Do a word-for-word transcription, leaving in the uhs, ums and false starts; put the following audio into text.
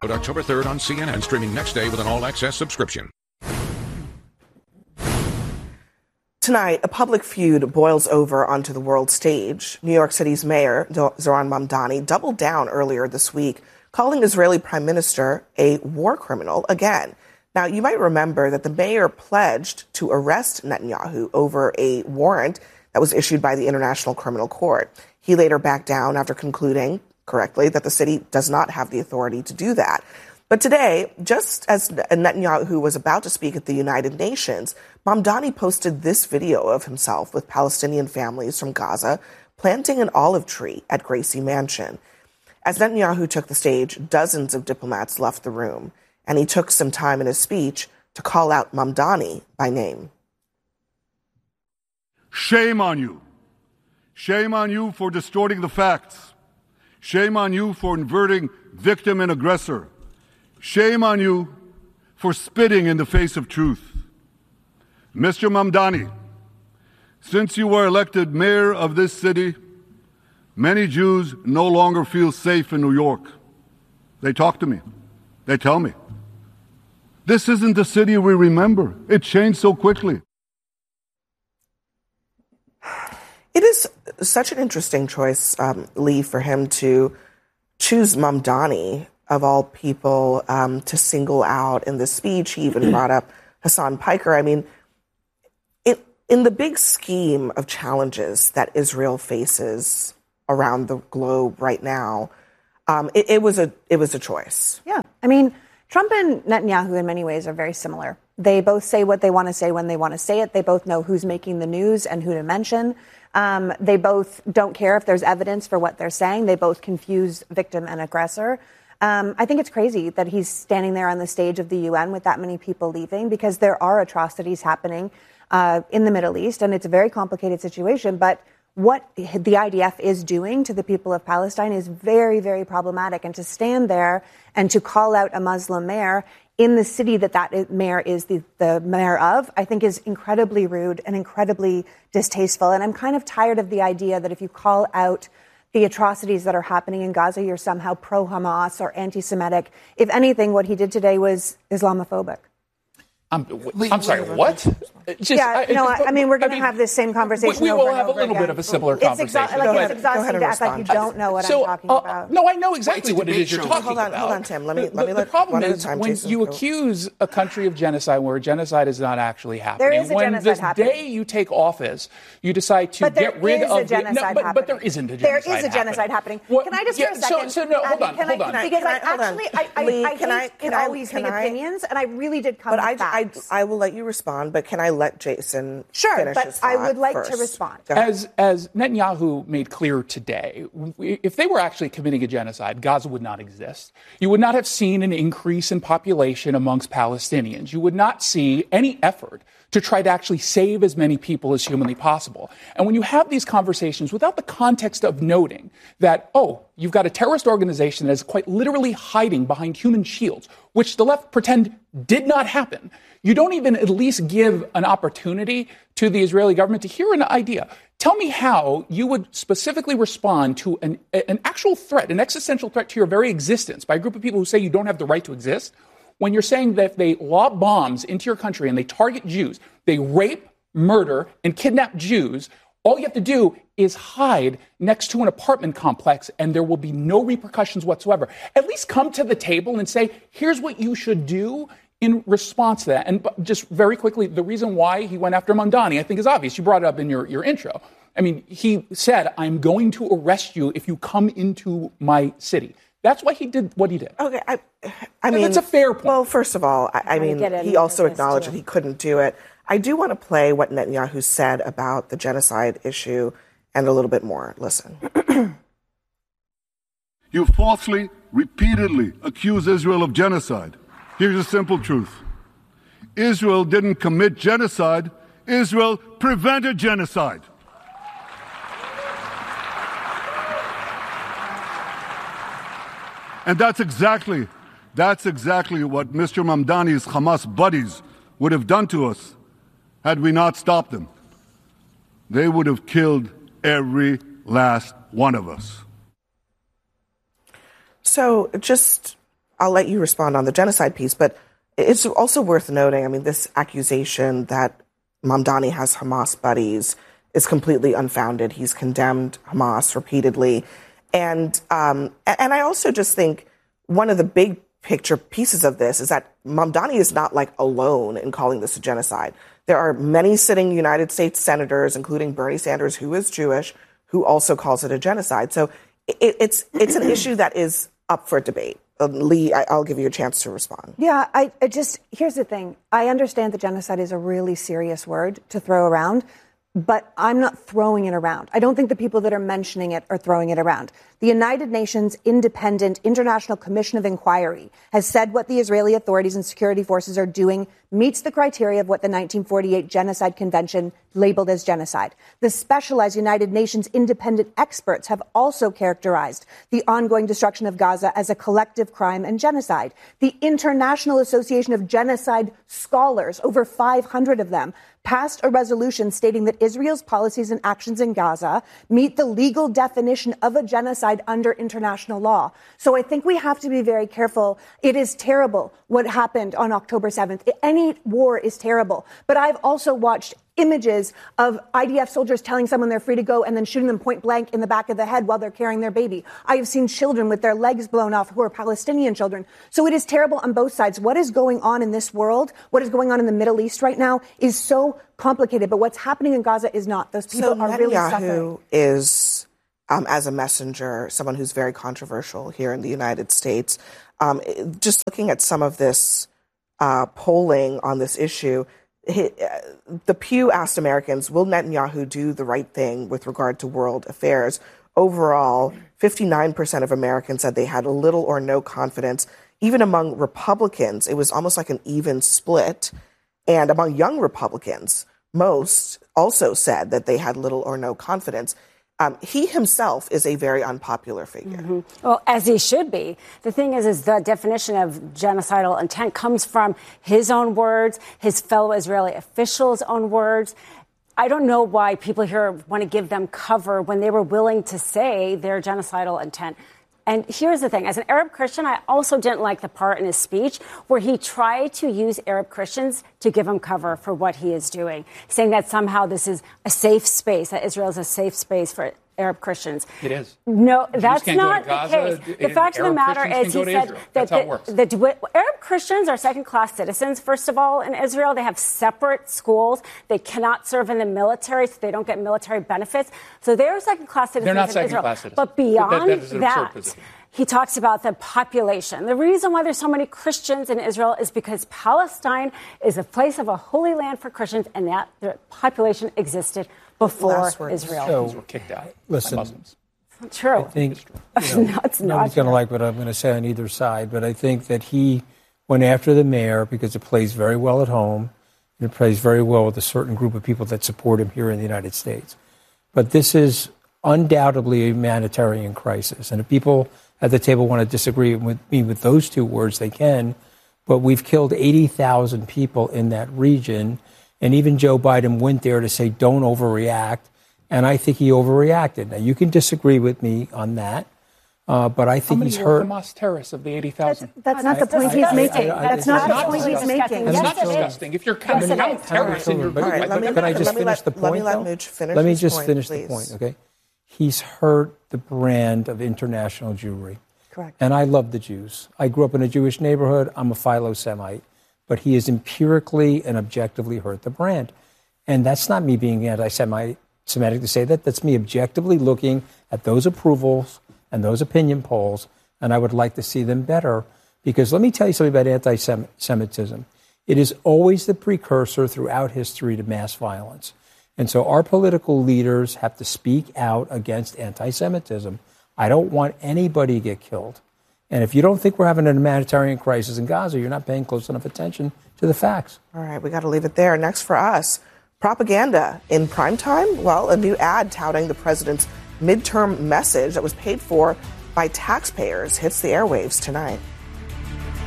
October third on C N N, streaming next day with an all-access subscription. Tonight, a public feud boils over onto the world stage. New York City's mayor, Zohran Mamdani, doubled down earlier this week, calling Israeli Prime Minister a war criminal again. Now, you might remember that the mayor pledged to arrest Netanyahu over a warrant that was issued by the International Criminal Court. He later backed down after concluding, correctly, that the city does not have the authority to do that. But today, just as Netanyahu was about to speak at the United Nations, Mamdani posted this video of himself with Palestinian families from Gaza planting an olive tree at Gracie Mansion. As Netanyahu took the stage, dozens of diplomats left the room, and he took some time in his speech to call out Mamdani by name. Shame on you. Shame on you for distorting the facts. Shame on you for inverting victim and aggressor. Shame on you for spitting in the face of truth. Mister Mamdani, since you were elected mayor of this city, many Jews no longer feel safe in New York. They talk to me. They tell me. This isn't the city we remember. It changed so quickly. It is such an interesting choice, um, Lee, for him to choose Mamdani, of all people, um, to single out in this speech. He even brought up Hassan Piker. I mean, it, in the big scheme of challenges that Israel faces around the globe right now, um, it, it was a it was a choice. Yeah, I mean, Trump and Netanyahu in many ways are very similar. They both say what they want to say when they want to say it. They both know who's making the news and who to mention. Um, they both don't care if there's evidence for what they're saying. They both confuse victim and aggressor. Um, I think it's crazy that he's standing there on the stage of the U N with that many people leaving, because there are atrocities happening uh, in the Middle East, and it's a very complicated situation. But what the I D F is doing to the people of Palestine is very, very problematic. And to stand there and to call out a Muslim mayor in the city that that mayor is the, the mayor of, I think is incredibly rude and incredibly distasteful. And I'm kind of tired of the idea that if you call out the atrocities that are happening in Gaza, you're somehow pro-Hamas or anti-Semitic. If anything, what he did today was Islamophobic. I'm, I'm sorry, what? Just, yeah, I, no, I, I mean, we're going to have this same conversation We, we over will have a little again. bit of a similar it's conversation. Exa- like it's exhausting to act like you don't know what so, I'm talking uh, about. No, I know exactly what it is you're show. talking hold on, about. Hold on, Tim. Let me, the, let me the, let the problem one is time, when Jason, you go. accuse a country of genocide where genocide is not actually happening. There is a when genocide the happening. day you take office, you decide to but there get rid is of a genocide the, no, but, happening. but there isn't a genocide There is a genocide happening. What, can I just yeah, for a second? So, so no, hold Abby, on, can hold I, on. Can I, because Can I, I, hold actually, on. I, I, Lee, I can hate I, can in I, always can big I, opinions, and I really did come but with I, facts. I, I will let you respond, but can I let Jason Sure, finish but his I thought would like first? to respond. As, as Netanyahu made clear today, if they were actually committing a genocide, Gaza would not exist. You would not have seen an increase in population amongst Palestinians. You would not see any effort to try to actually save as many people as humanly possible. And when you have these conversations without the context of noting that, oh, you've got a terrorist organization that is quite literally hiding behind human shields, which the left pretend did not happen, you don't even at least give an opportunity to the Israeli government to hear an idea. Tell me how you would specifically respond to an, an actual threat, an existential threat to your very existence by a group of people who say you don't have the right to exist, when you're saying that if they lob bombs into your country and they target Jews, they rape, murder, and kidnap Jews, all you have to do is hide next to an apartment complex and there will be no repercussions whatsoever. At least come to the table and say, here's what you should do in response to that. And just very quickly, the reason why he went after Mamdani, I think, is obvious. You brought it up in your, your intro. I mean, he said, I'm going to arrest you if you come into my city. That's why he did what he did. Okay, I, I mean, that's a fair point. Well, first of all, I, I mean, he also acknowledged that he couldn't do it. I do want to play what Netanyahu said about the genocide issue and a little bit more. Listen. You falsely, repeatedly accuse Israel of genocide. Here's a simple truth. Israel didn't commit genocide. Israel prevented genocide. And that's exactly, that's exactly what Mister Mamdani's Hamas buddies would have done to us had we not stopped them. They would have killed every last one of us. So just I'll let you respond on the genocide piece, but it's also worth noting, I mean, this accusation that Mamdani has Hamas buddies is completely unfounded. He's condemned Hamas repeatedly. And um, and I also just think one of the big picture pieces of this is that Mamdani is not like alone in calling this a genocide. There are many sitting United States senators, including Bernie Sanders, who is Jewish, who also calls it a genocide. So it, it's it's an issue that is up for debate. Uh, Lee, I, I'll give you a chance to respond. Yeah, I, I just, here's the thing. I understand that genocide is a really serious word to throw around, but I'm not throwing it around. I don't think the people that are mentioning it are throwing it around. The United Nations Independent International Commission of Inquiry has said what the Israeli authorities and security forces are doing meets the criteria of what the nineteen forty-eight Genocide Convention labeled as genocide. The specialized United Nations independent experts have also characterized the ongoing destruction of Gaza as a collective crime and genocide. The International Association of Genocide Scholars, over five hundred of them, passed a resolution stating that Israel's policies and actions in Gaza meet the legal definition of a genocide under international law. So I think we have to be very careful. It is terrible what happened on October seventh. Any war is terrible. But I've also watched images of I D F soldiers telling someone they're free to go and then shooting them point blank in the back of the head while they're carrying their baby. I have seen children with their legs blown off who are Palestinian children. So it is terrible on both sides. What is going on in this world, what is going on in the Middle East right now is so complicated. But what's happening in Gaza is not. Those people so are really Netanyahu suffering. is, um, as a messenger, someone who's very controversial here in the United States. Um, just looking at some of this uh, polling on this issue, He, uh, the Pew asked Americans, will Netanyahu do the right thing with regard to world affairs? Overall, fifty-nine percent of Americans said they had little or no confidence. Even among Republicans, it was almost like an even split. And among young Republicans, most also said that they had little or no confidence. Um, he himself is a very unpopular figure. Mm-hmm. Well, as he should be. The thing is, is the definition of genocidal intent comes from his own words, his fellow Israeli officials' own words. I don't know why people here want to give them cover when they were willing to say their genocidal intent. And here's the thing. As an Arab Christian, I also didn't like the part in his speech where he tried to use Arab Christians to give him cover for what he is doing, saying that somehow this is a safe space, that Israel is a safe space for Arab Christians. It is. No, that's can't go not to Gaza, the case. The fact of the Arab matter Christians is, can he go to said Israel. that That's how it the, works. the Arab Christians are second-class citizens, first of all, in Israel. They have separate schools. They cannot serve in the military, so they don't get military benefits. So they're second-class citizens They're not in Israel. second-class citizens. But beyond that, that, is an absurd that, position. he talks about the population. The reason why there's so many Christians in Israel is because Palestine is a place of a holy land for Christians, and that the population existed before Israel. So, were kicked out listen, by Muslims. True. I think you know, no, it's nobody's going to like what I'm going to say on either side, but I think that he went after the mayor because it plays very well at home, and it plays very well with a certain group of people that support him here in the United States. But this is undoubtedly a humanitarian crisis, and if people at the table want to disagree with me with those two words, they can. But we've killed eighty thousand people in that region, and even Joe Biden went there to say, don't overreact. And I think he overreacted. Now, you can disagree with me on that, uh, but I think How many he's were hurt. Hamas terrorists of the eighty thousand? That's, that's not the point he's making. That's not the point he's making. That's Yes, not it is. disgusting. If you're counting Yes, it out is. terrorists in your group, All right, like, let me- look Can I at just let me finish let- the let me point, let though? Mitch finish Let me his just point, finish please. the point, okay? He's hurt the brand of international Jewry. Correct. And I love the Jews. I grew up in a Jewish neighborhood. I'm a Philo-Semite. But he has empirically and objectively hurt the brand. And that's not me being anti-Semitic to say that. That's me objectively looking at those approvals and those opinion polls, and I would like to see them better. Because let me tell you something about anti-Semitism. It is always the precursor throughout history to mass violence. And so our political leaders have to speak out against anti-Semitism. I don't want anybody to get killed. And if you don't think we're having a humanitarian crisis in Gaza, you're not paying close enough attention to the facts. All right, we got to leave it there. Next for us, propaganda in primetime. Well, a new ad touting the president's midterm message that was paid for by taxpayers hits the airwaves tonight.